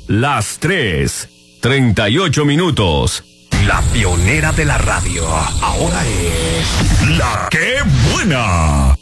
Las 3:38. La pionera de la radio. Ahora es La Qué Buena.